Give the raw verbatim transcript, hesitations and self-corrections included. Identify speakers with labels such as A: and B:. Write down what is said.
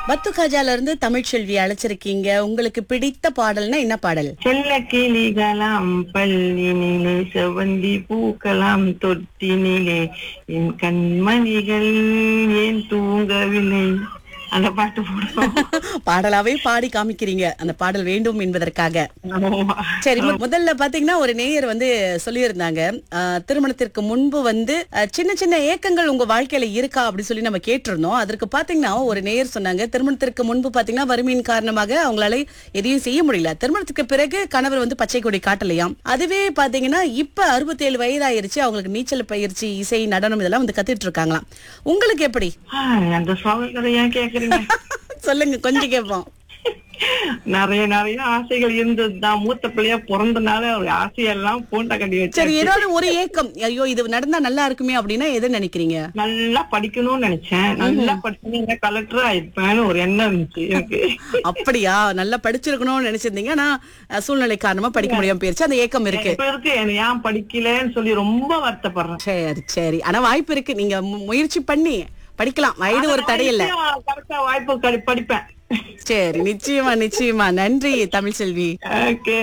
A: பத்துகாஜால இருந்து தமிழ்ச்செல்வி அழைச்சிருக்கீங்க. உங்களுக்கு பிடித்த பாடல்னா என்ன பாடல்?
B: செல்ல கிளிகளாம் பள்ளினிலே செவந்தி பூக்கலாம் தொட்டினிலே என் கண்மணிகள் ஏன் தூங்கவில்லை. அந்த பாட்டு போடுவோம்.
A: பாடலாவே பாடி காமிக்கிறீங்க அந்த பாடல் வேண்டும் என்பதற்காக. சரி, மு- முதல்ல பாத்தீங்கன்னா ஒரு நேயர் வந்து சொல்லியிருந்தாங்க, அஹ், திருமணத்திற்கு முன்பு வந்து அஹ், சின்ன சின்ன ஏக்கங்கள் உங்க வாழ்க்கையில இருக்கா அப்படி சொல்லி நம்ம கேட்டிருந்தோம். அதற்கு பாத்தீங்கன்னா ஒரு நேயர் சொன்னாங்க, திருமணத்திற்கு முன்பு பாத்தீங்கன்னா வறுமையின் காரணமாக அவங்களால எதையும் செய்ய முடியல. திருமணத்துக்கு பிறகு கணவர் வந்து பச்சை கொடி காட்டலையாம். அதுவே பாத்தீங்கன்னா இப்ப அறுபத்தி ஏழு வயதாயிருச்சு, அவங்களுக்கு நீச்சல் பயிற்சி, இசை, நடனம் இதெல்லாம் வந்து கத்துட்டு இருக்காங்களாம். உங்களுக்கு எப்படி?
B: ஆஹ், அந்த சோகத்தை ஏன் கேக்குறீங்க?
A: சொல்லுங்க, கொஞ்சம் கேட்போம்.
B: நிறைய நிறைய ஆசைகள் இருந்ததுதான். மூத்த பிள்ளையா பிறந்தனால ஒரு ஆசையெல்லாம் பூண்டை கட்டி
A: சரி,
B: வச்சு
A: ஏதாவது ஒரு ஏக்கம், ஐயோ இது நடந்தா நல்லா இருக்குமே அப்படின்னா எது நினைக்கிறீங்க?
B: நல்லா படிக்கணும்னு நினைச்சேன். நல்லா படிச்சு கலெக்டர் ஆயிருப்பேன்னு ஒரு எண்ணம் இருந்துச்சு எனக்கு.
A: அப்படியா? நல்லா படிச்சிருக்கணும்னு நினைச்சிருந்தீங்க, ஆனா அஹ், சூழ்நிலை காரணமா படிக்க முடியாம போயிருச்சு, அந்த ஏக்கம் இருக்கு.
B: இப்ப இருக்கு எனக்கு ஏன் படிக்கலன்னு சொல்லி ரொம்ப வருத்தப்படுறேன்.
A: சரி சரி, ஆனா வாய்ப்பு இருக்கு, நீங்க மு- முயற்சி பண்ணி படிக்கலாம், வயது ஒரு தடை இல்ல.
B: கரெக்டா வாய்ப்பு கடி- படிப்பேன்.
A: சரி, நிச்சயமா நிச்சயமா. நன்றி தமிழ்செல்வி.
B: ஓகே.